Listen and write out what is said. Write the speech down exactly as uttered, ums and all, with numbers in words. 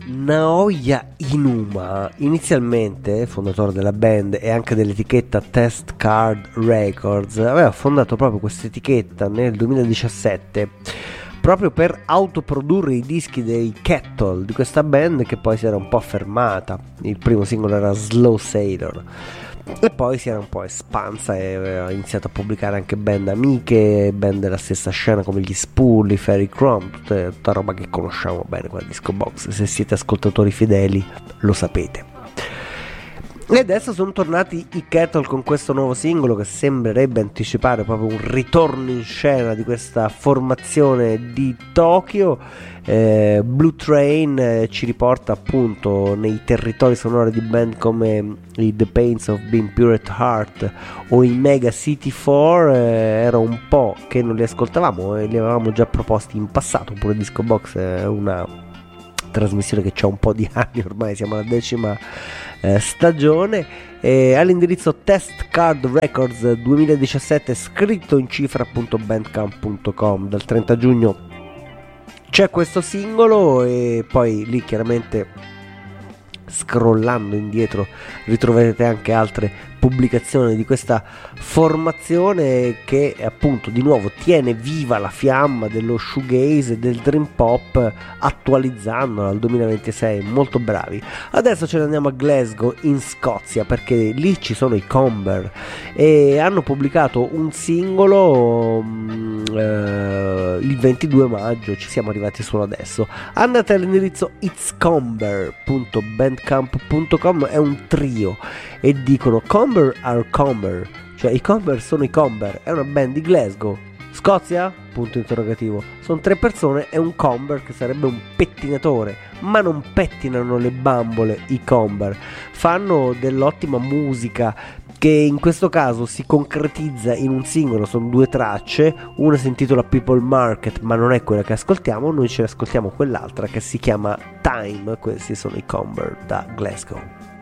Naoya Inuma, inizialmente fondatore della band e anche dell'etichetta Test Card Records, aveva fondato proprio questa etichetta nel duemiladiciassette proprio per autoprodurre i dischi dei Kettle, di questa band che poi si era un po' fermata. Il primo singolo era Slow Sailor e poi si era un po' espansa e aveva iniziato a pubblicare anche band amiche, band della stessa scena come gli Spully, Fairy Chrome, tutta, tutta roba che conosciamo bene qua a Disco Box. Se siete ascoltatori fedeli lo sapete. E adesso sono tornati i Kettle con questo nuovo singolo che sembrerebbe anticipare proprio un ritorno in scena di questa formazione di Tokyo. eh, Blue Train eh, ci riporta appunto nei territori sonori di band come i The Pains of Being Pure at Heart o i Mega City quattro. eh, era un po' che non li ascoltavamo e li avevamo già proposti in passato, oppure Disco Box è una trasmissione che c'ha un po' di anni ormai, siamo alla decima eh, stagione, e all'indirizzo Test Card Records duemiladiciassette scritto in cifra.bandcamp punto com. Dal trenta giugno c'è questo singolo e poi lì chiaramente scrollando indietro ritroverete anche altre pubblicazioni di questa formazione che appunto di nuovo tiene viva la fiamma dello shoegaze e del dream pop attualizzandola al duemilaventisei. Molto bravi. Adesso ce ne andiamo a Glasgow in Scozia perché lì ci sono i Comber e hanno pubblicato un singolo mh, eh, il ventidue maggio. Ci siamo arrivati solo adesso. Andate all'indirizzo itscomber punto bandcamp punto com. È un trio e dicono Comber are Comber, cioè i Comber sono i Comber, è una band di Glasgow, Scozia? Punto interrogativo. Sono tre persone e un Comber che sarebbe un pettinatore, ma non pettinano le bambole i Comber, fanno dell'ottima musica che in questo caso si concretizza in un singolo. Sono due tracce, una si intitola People Market ma non è quella che ascoltiamo, noi ci ascoltiamo quell'altra che si chiama Time. Questi sono i Comber da Glasgow.